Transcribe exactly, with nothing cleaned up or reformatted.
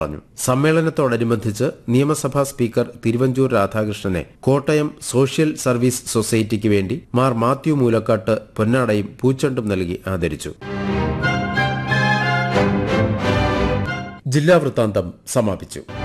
പറഞ്ഞു. സമ്മേളനത്തോടനുബന്ധിച്ച് നിയമസഭാ speaker Thiruvanchoor രാധാകൃഷ്ണനെ Kottayam social service സൊസൈറ്റിക്ക് വേണ്ടി മാർ മാത്യു മൂലക്കാട്ട് പൊന്നാടയും പൂച്ചെണ്ടും നൽകി ആദരിച്ചു. ജില്ലാ വൃത്താന്തം സമാപിച്ചു.